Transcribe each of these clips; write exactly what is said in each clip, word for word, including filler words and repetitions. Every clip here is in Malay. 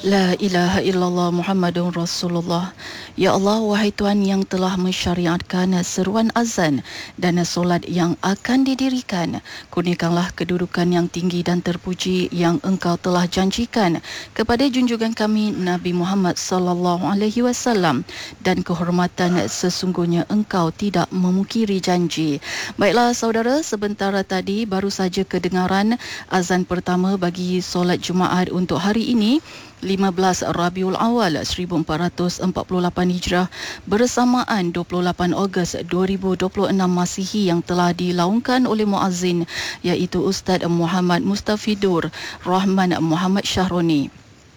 La ilaha illallah Muhammadun Rasulullah. Ya Allah, wahai Tuhan yang telah mensyariatkan seruan azan dan solat yang akan didirikan, kurniakanlah kedudukan yang tinggi dan terpuji yang Engkau telah janjikan kepada junjungan kami Nabi Muhammad sallallahu alaihi wasallam, dan kehormatan sesungguhnya Engkau tidak memungkiri janji. Baiklah saudara, sebentar tadi baru saja kedengaran azan pertama bagi solat Jumaat untuk hari ini, lima belas Rabiul Awal seribu empat ratus empat puluh lapan Hijrah, bersamaan dua puluh lapan Ogos dua ribu dua puluh enam Masihi, yang telah dilaungkan oleh muazzin iaitu Ustaz Muhammad Mustafidur Rahman Muhammad Syahroni.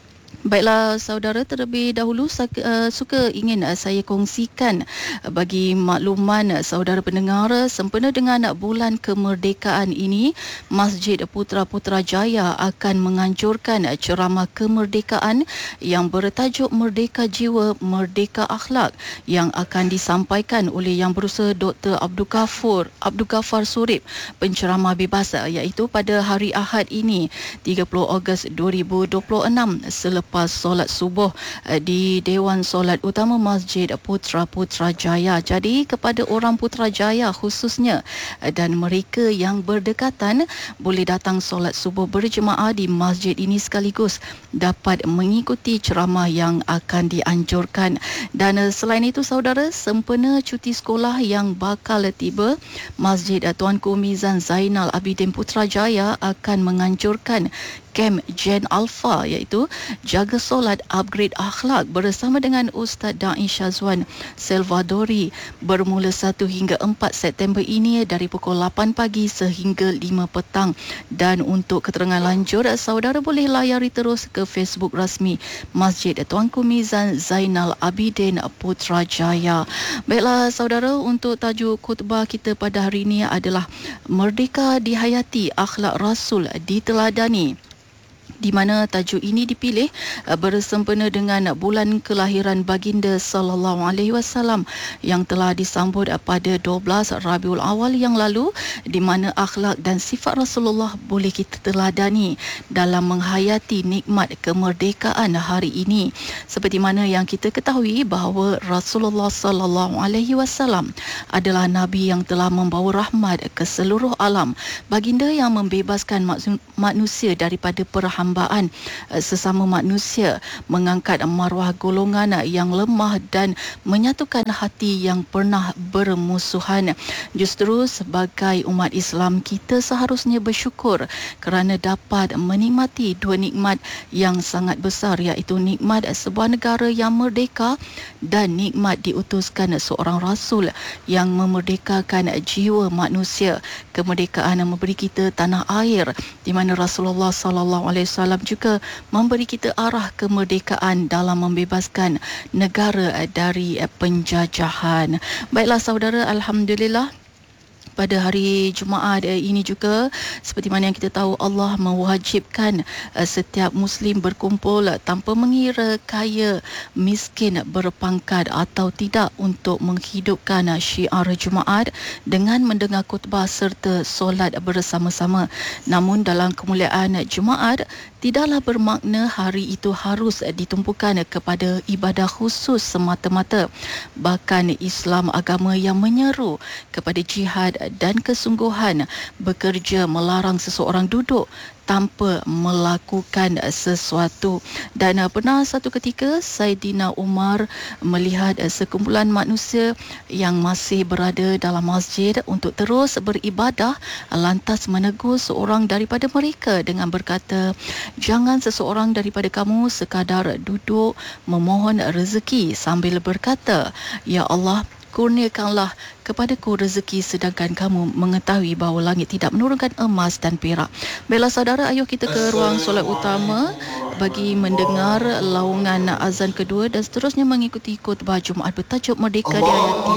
Baiklah saudara, terlebih dahulu uh, suka ingin uh, saya kongsikan uh, bagi makluman uh, saudara pendengar, uh, sempena dengan uh, bulan kemerdekaan ini, Masjid Putra Putrajaya akan menganjurkan uh, ceramah kemerdekaan yang bertajuk Merdeka Jiwa, Merdeka Akhlak, yang akan disampaikan oleh Yang Berusaha Doktor Abdul Ghafur Abdul Ghaffar Surip, penceramah bebas, uh, iaitu pada hari Ahad ini tiga puluh Ogos dua ribu dua puluh enam selepas Lepas solat subuh di Dewan Solat Utama Masjid Putra Putrajaya. Jadi kepada orang Putrajaya khususnya dan mereka yang berdekatan, boleh datang solat subuh berjemaah di masjid ini sekaligus dapat mengikuti ceramah yang akan dianjurkan. Dan selain itu saudara, sempena cuti sekolah yang bakal tiba, Masjid Tuanku Mizan Zainal Abidin Putrajaya akan menganjurkan Kem Gen Alpha, iaitu Jaga Solat Upgrade Akhlak, bersama dengan Ustaz Da'i Syazwan Selvadori, bermula satu hingga empat September ini dari pukul lapan pagi sehingga lima petang. Dan untuk keterangan lanjut, saudara boleh layari terus ke Facebook rasmi Masjid Tuanku Mizan Zainal Abidin Putrajaya. Baiklah saudara, untuk tajuk khutbah kita pada hari ini adalah Merdeka Dihayati, Akhlak Rasul Diteladani, di mana tajuk ini dipilih uh, bersempena dengan bulan kelahiran baginda sallallahu alaihi wasallam yang telah disambut uh, pada dua belas Rabiul Awal yang lalu, di mana akhlak dan sifat Rasulullah boleh kita teladani dalam menghayati nikmat kemerdekaan hari ini. Seperti mana yang kita ketahui bahawa Rasulullah sallallahu alaihi wasallam adalah nabi yang telah membawa rahmat ke seluruh alam, baginda yang membebaskan manusia daripada perhambaan sesama manusia, mengangkat maruah golongan yang lemah dan menyatukan hati yang pernah bermusuhan. Justru sebagai umat Islam, kita seharusnya bersyukur kerana dapat menikmati dua nikmat yang sangat besar, iaitu nikmat sebuah negara yang merdeka dan nikmat diutuskan seorang Rasul yang memerdekakan jiwa manusia. Kemerdekaan memberi kita tanah air, di mana Rasulullah sallallahu alaihi wasallam juga memberi kita arah kemerdekaan dalam membebaskan negara dari penjajahan. Baiklah saudara, alhamdulillah, pada hari Jumaat ini juga, seperti mana yang kita tahu, Allah mewajibkan setiap Muslim berkumpul tanpa mengira kaya, miskin, berpangkat atau tidak, untuk menghidupkan syiar Jumaat dengan mendengar khutbah serta solat bersama-sama. Namun dalam kemuliaan Jumaat, tidaklah bermakna hari itu harus ditumpukan kepada ibadah khusus semata-mata. Bahkan Islam agama yang menyeru kepada jihad dan kesungguhan, bekerja melarang seseorang duduk tanpa melakukan sesuatu. Dan uh, pernah satu ketika Saidina Umar melihat uh, sekumpulan manusia yang masih berada dalam masjid untuk terus beribadah, lantas menegur seorang daripada mereka dengan berkata, "Jangan seseorang daripada kamu sekadar duduk memohon rezeki sambil berkata, 'Ya Allah, kurniakanlah kepadaku rezeki, sedangkan kamu mengetahui bahawa langit tidak menurunkan emas dan perak.'" Baiklah saudara, ayuh kita ke ruang solat utama bagi mendengar laungan azan kedua dan seterusnya mengikuti khutbah Jumaat bertajuk Merdeka Dihayati,